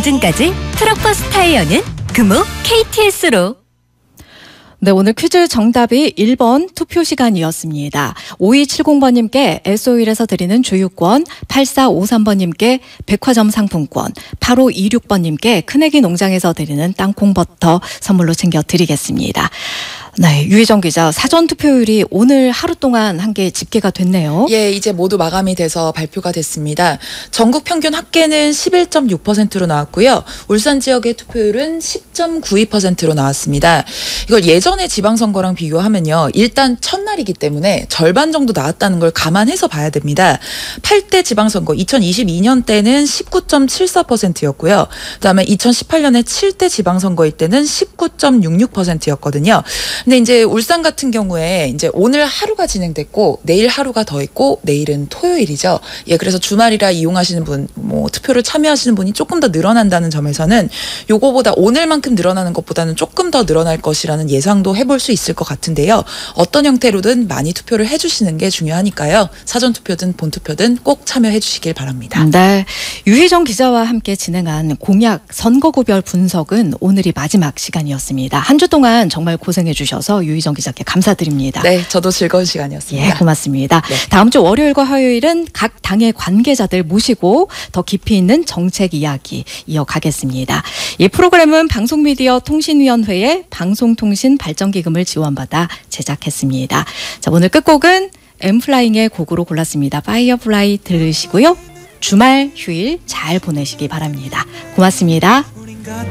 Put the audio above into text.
보증까지 트럭버스 타이어는 금호 KTS로. 네, 오늘 퀴즈 정답이 1번 투표 시간이었습니다. 5270번님께 S오일에서 드리는 주유권, 8453번님께 백화점 상품권, 8526번님께 큰애기 농장에서 드리는 땅콩버터 선물로 챙겨드리겠습니다. 네, 유희정 기자, 사전 투표율이 오늘 하루 동안 한 개 집계가 됐네요. 예, 이제 모두 마감이 돼서 발표가 됐습니다. 전국 평균 합계는 11.6%로 나왔고요. 울산 지역의 투표율은 10.92%로 나왔습니다. 이걸 예전의 지방선거랑 비교하면요. 일단 첫날이기 때문에 절반 정도 나왔다는 걸 감안해서 봐야 됩니다. 8대 지방선거 2022년 때는 19.74%였고요. 그다음에 2018년에 7대 지방선거일 때는 19.66%였거든요. 근데 이제 울산 같은 경우에 이제 오늘 하루가 진행됐고 내일 하루가 더 있고 내일은 토요일이죠. 예, 그래서 주말이라 이용하시는 분, 투표를 참여하시는 분이 조금 더 늘어난다는 점에서는 요거보다 오늘만큼 늘어나는 것보다는 조금 더 늘어날 것이라는 예상도 해볼 수 있을 것 같은데요. 어떤 형태로든 많이 투표를 해주시는 게 중요하니까요. 사전투표든 본투표든 꼭 참여해 주시길 바랍니다. 네, 유희정 기자와 함께 진행한 공약 선거구별 분석은 오늘이 마지막 시간이었습니다. 한 주 동안 정말 고생해 주셔서 유희정 기자께 감사드립니다. 네, 저도 즐거운 시간이었습니다. 예, 고맙습니다. 네. 다음 주 월요일과 화요일은 각 당의 관계자들 모시고 더 깊이 있는 정책 이야기 이어가겠습니다. 이 프로그램은 방송미디어통신위원회의 방송통신발전기금을 지원받아 제작했습니다. 자, 오늘 끝곡은 엠플라잉의 곡으로 골랐습니다. 파이어플라이 들으시고요. 주말 휴일 잘 보내시기 바랍니다. 고맙습니다.